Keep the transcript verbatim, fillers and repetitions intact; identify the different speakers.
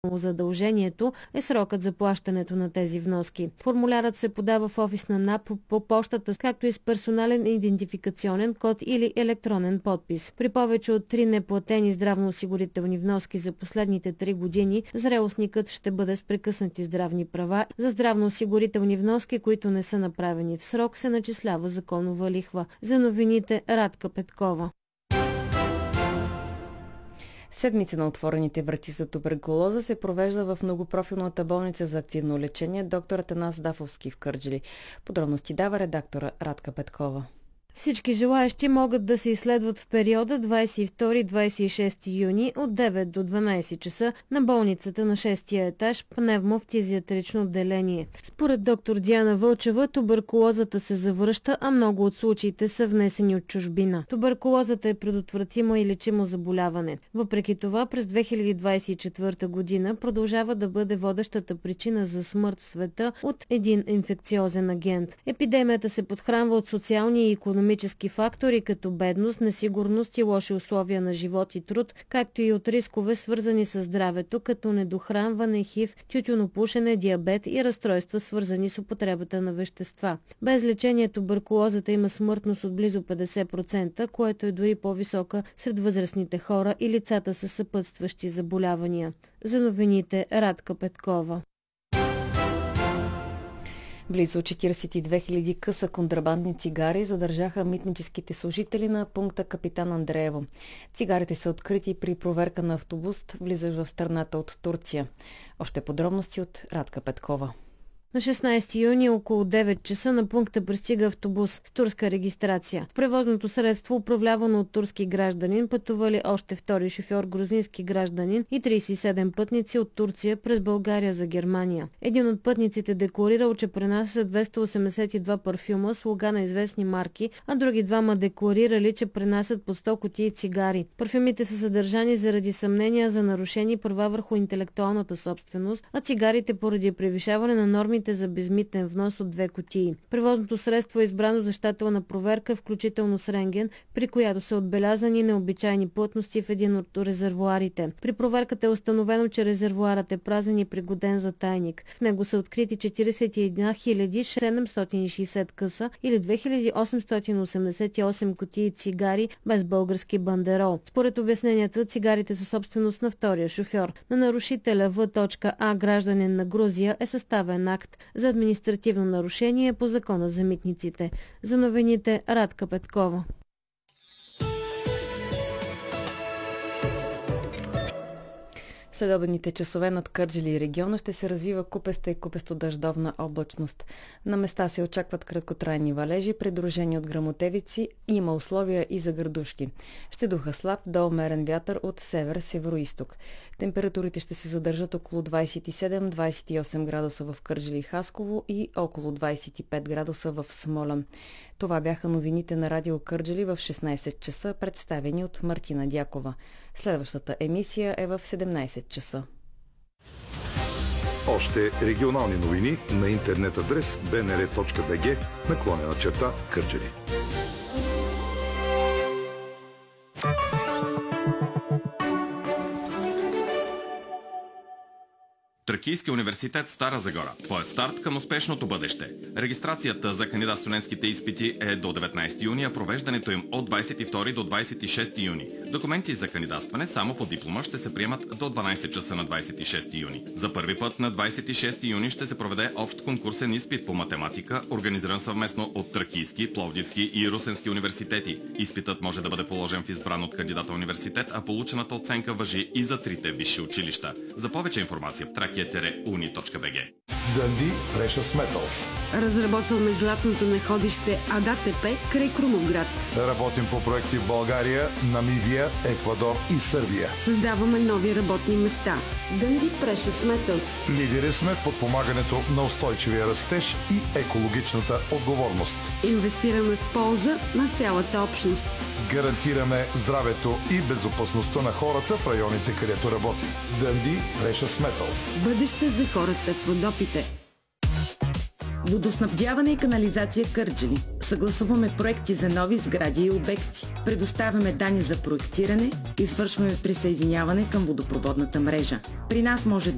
Speaker 1: задължението е срокът за плащането на тези вноски. Формулярът се подава в офис на НАП по почтата, както и с персонален идентификационен код или електронен подпис. При повече от три неплатени здравноосигурителни вноски за последните три години, зрелостникът ще бъде с прекъснати здравни права. За здравноосигурителни вноски, които не са направени в срок, се начислява законова лихва. За новините Радка Петкова.
Speaker 2: Седмица на отворените врати за туберкулоза се провежда в многопрофилната болница за активно лечение доктор Атанас Дафовски в Кърджали. Подробности дава редактора Радка Петкова.
Speaker 1: Всички желаещи могат да се изследват в периода двадесет и втори до двадесет и шести юни от девет до дванадесет часа на болницата на шестия етаж, пневмофтизиатрично отделение. Според доктор Диана Вълчева, туберкулозата се завръща, а много от случаите са внесени от чужбина. Туберкулозата е предотвратимо и лечимо заболяване. Въпреки това, през две хиляди двадесет и четвърта година продължава да бъде водещата причина за смърт в света от един инфекциозен агент. Епидемията се подхранва от социални и икономически икономически фактори като бедност, несигурност и лоши условия на живот и труд, както и от рискове свързани с здравето, като недохранване, хив, тютюнопушене, диабет и разстройства свързани с употребата на вещества. Без лечение туберкулозата има смъртност от близо петдесет процента, което е дори по-висока сред възрастните хора и лицата с съпътстващи заболявания. За новините Радка Петкова.
Speaker 2: Близо четиридесет и две хиляди къса контрабандни цигари задържаха митническите служители на пункта Капитан Андреево. Цигарите са открити при проверка на автобус, влизащ в страната от Турция. Още подробности от Радка Петкова.
Speaker 1: На шестнадесети юни около девет часа на пункта пристига автобус с турска регистрация. В превозното средство, управлявано от турски гражданин, пътували още втори шофьор, грузински гражданин и тридесет и седем пътници от Турция през България за Германия. Един от пътниците декларирал, че пренася двеста осемдесет и два парфюма с лога на известни марки, а други двама декларирали, че пренасят по сто кутии цигари. Парфюмите са съдържани заради съмнения за нарушени права върху интелектуалната собственост, а цигарите поради превишаване на нормите за безмитен внос от две кутии. Превозното средство е избрано за щателна проверка, включително с рентген, при която са отбелязани необичайни плътности в един от резервоарите. При проверката е установено, че резервоарът е празен и пригоден за тайник. В него са открити четиридесет и една хиляди седемстотин и шестдесет къса или две хиляди осемстотин осемдесет и осем кутии цигари без български бандерол. Според обясненията, цигарите са собственост на втория шофьор. На нарушителя В.А, гражданин на Грузия, е съставен акт за административно нарушение по Закона за митниците. За новините Радка Петкова.
Speaker 2: Следобедните часове над Кърджали и региона ще се развива купеста и купесто-дъждовна облачност. На места се очакват краткотрайни валежи, придружени от гръмотевици и има условия и за градушки. Ще духа слаб до умерен вятър от север-североизток. Температурите ще се задържат около двадесет и седем до двадесет и осем градуса в Кърджали и Хасково и около двадесет и пет градуса в Смолян. Това бяха новините на Радио Кърджали в шестнадесет часа, представени от Мартина Дякова. Следващата емисия е в седемнадесет часа.
Speaker 3: Още регионални новини на интернет адрес би ен ар точка би джи наклонена черта Кърджали.
Speaker 4: Тракийски университет Стара Загора. Твоят старт към успешното бъдеще. Регистрацията за кандидат-студентските изпити е до деветнадесети юни, а провеждането им от двадесет и втори до двадесет и шести юни. Документи за кандидатстване само по диплома ще се приемат до дванадесет часа на двадесет и шести юни. За първи път на двадесет и шести юни ще се проведе общ конкурсен изпит по математика, организиран съвместно от Тракийски, Пловдивски и Русенски университети. Изпитът може да бъде положен в избран от кандидата университет, а получената оценка важи и за трите висши училища. За повече информация в тракия уни точка би джи.
Speaker 3: Дънди Precious Metals.
Speaker 5: Разработваме златното находище АДА-ТП край Крумовград.
Speaker 3: Работим по проекти в България, Намибия, Еквадор и Сърбия.
Speaker 5: Създаваме нови работни места. Дънди Precious Metals.
Speaker 3: Лидери сме в подпомагането на устойчивия растеж и екологичната отговорност.
Speaker 5: Инвестираме в полза на цялата общност.
Speaker 3: Гарантираме здравето и безопасността на хората в районите, където работим. Дънди Precious Metals.
Speaker 5: Бъдеще за хората в Родопите.
Speaker 6: Водоснабдяване и канализация Кърджали. Съгласуваме проекти за нови сгради и обекти. Предоставяме данни за проектиране, извършваме присъединяване към водопроводната мрежа. При нас може да